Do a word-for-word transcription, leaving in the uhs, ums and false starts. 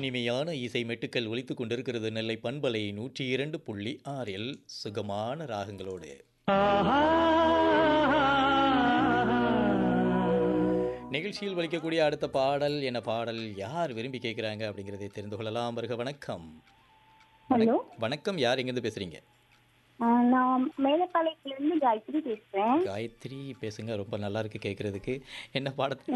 இனிமையான இசை மெட்டுக்கள் ஒலித்துக் கொண்டிருக்கிறது நெல்லை பண்பலை நூற்றி இரண்டு புள்ளி ஆறில் சுகமான ராகங்களோடு. நிகழ்ச்சியில் ஒலிக்கக்கூடிய அடுத்த பாடல் என்ன பாடல், யார் விரும்பி கேட்குறாங்க அப்படிங்கிறதை தெரிந்து கொள்ளலாம். வருக வணக்கம். ஹலோ, வணக்கம், யார் எங்கேருந்து பேசுறீங்க? ஆ, நான் மேலப்பாளையத்துல இருந்து காயத்ரி பேசுறேன். காயத்ரி பேசுங்க, ரொம்ப நல்லா இருக்கு கேட்கறதுக்கு. என்ன பாடத்தை